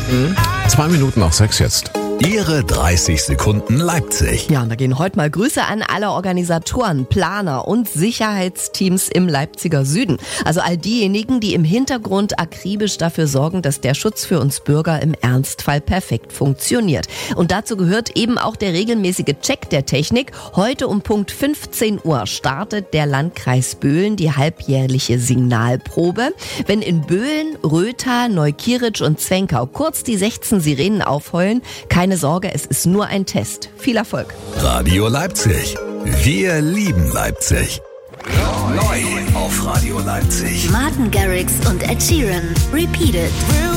6:02 jetzt. Ihre 30 Sekunden Leipzig. Ja, und da gehen heute mal Grüße an alle Organisatoren, Planer und Sicherheitsteams im Leipziger Süden. Also all diejenigen, die im Hintergrund akribisch dafür sorgen, dass der Schutz für uns Bürger im Ernstfall perfekt funktioniert. Und dazu gehört eben auch der regelmäßige Check der Technik. Heute um Punkt 15 Uhr startet der Landkreis Böhlen die halbjährliche Signalprobe. Wenn in Böhlen, Rötha, Neukieritzsch und Zwenkau kurz die 16 Sirenen aufheulen, keine Sorge, es ist nur ein Test. Viel Erfolg. Radio Leipzig. Wir lieben Leipzig. Neu auf Radio Leipzig. Martin Garrix und Ed Sheeran. Repeat It.